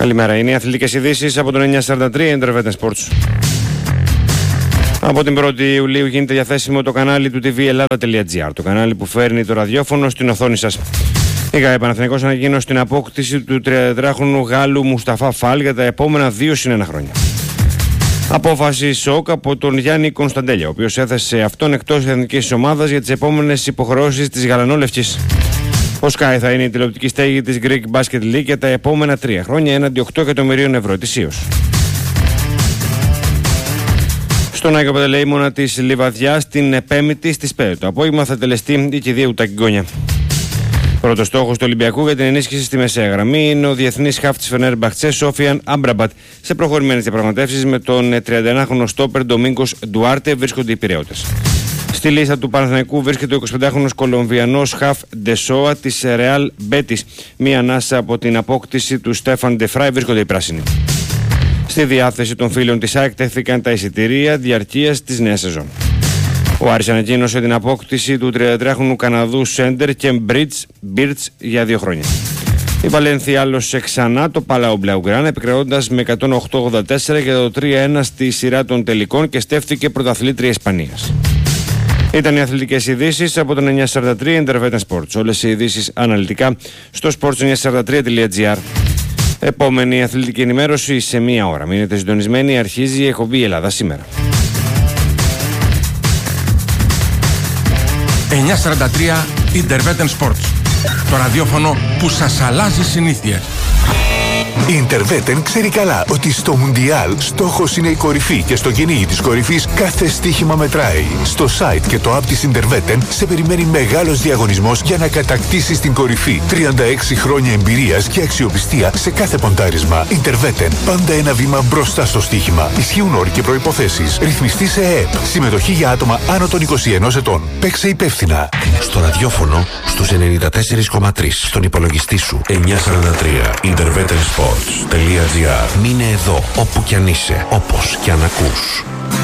Καλημέρα. Είναι οι αθλητικές ειδήσεις από τον 943 Intervetan Sports. Από την 1η Ιουλίου γίνεται διαθέσιμο το κανάλι του tvellada.gr, το κανάλι που φέρνει το ραδιόφωνο στην οθόνη σας. Η ΓΑΕ Παναθηναϊκός ανακοίνωσε την απόκτηση του 34χρονου Γάλλου Μουσταφά Φαλ για τα επόμενα 2+1 χρόνια. Απόφαση σοκ από τον Γιάννη Κωνσταντέλια, ο οποίος έθεσε αυτόν εκτός εθνικής ομάδας για τις επόμενες υποχρεώσεις της γαλανόλευκης. Ο Sky θα είναι η τηλεοπτική στέγη της Greek Basket League για τα επόμενα 3 χρόνια έναντι 8 εκατομμυρίων ευρώ ετησίως. Στον Άγιο Παντελεήμονα της Λιβαδιάς την 5η στις 5 το απόγευμα θα τελεστεί η κηδεία Ουτακιγκόνια. Πρώτος στόχος του Ολυμπιακού για την ενίσχυση στη μεσαία γραμμή είναι ο διεθνής χαφ της Φενέρμπαχτσε Σόφιαν Άμπραμπατ. Σε προχωρημένες διαπραγματεύσεις με τον 31χρονο στόπερ Ντομίνγκος Ντουάρτε βρίσκονται οι Πειραιώτες. Στη λίστα του Παναθηναϊκού βρίσκεται ο 25χρονος Κολομβιανός χαφ Ντεσόα της Ρεάλ Μπέτις. Μία ανάσα από την απόκτηση του Στέφαν Ντεφράι βρίσκονται οι πράσινοι. Στη διάθεση των φίλων της ΑΕΚ τέθηκαν τα εισιτηρία διαρκείας της νέας σεζόν. Ο Άρης ανακοίνωσε την απόκτηση του 33χρονου Καναδού Σέντερ και Μπίρτς για 2 χρόνια. Η Βαλένθια άλλωσε ξανά το Παλάου Μπλαουγκράν επικρατώντας με 108-84 για το 3-1 στη σειρά των τελικών και στέφθηκε πρωταθλήτρια Ισπανίας. Ήταν οι αθλητικές ειδήσεις από τον 943 Intervetan Sports. Όλες οι ειδήσεις αναλυτικά στο sports943.gr. Επόμενη αθλητική ενημέρωση σε 1 ώρα. Μείνετε συντονισμένοι, αρχίζει η εκπομπή Ελλάδα σήμερα. 943 Intervetan Sports. Το ραδιόφωνο που σας αλλάζει συνήθειες. Η Intervetan ξέρει καλά ότι στο Μουντιάλ στόχος είναι η κορυφή και στο κυνήγι της κορυφής κάθε στοίχημα μετράει. Στο site και το app της Intervetan σε περιμένει μεγάλος διαγωνισμός για να κατακτήσεις την κορυφή. 36 χρόνια εμπειρίας και αξιοπιστία σε κάθε ποντάρισμα. Intervetan, πάντα ένα βήμα μπροστά στο στοίχημα. Ισχύουν όροι και προϋποθέσεις. Ρυθμιστή σε ΕΕΠ. Συμμετοχή για άτομα άνω των 21 ετών. Παίξε υπεύθυνα. Στο ραδιόφωνο στους 94,3. Στον υπολογιστή σου 943 Intervetan Sports.gr. Μείνε εδώ, όπου κι αν είσαι, όπως κι αν ακούς.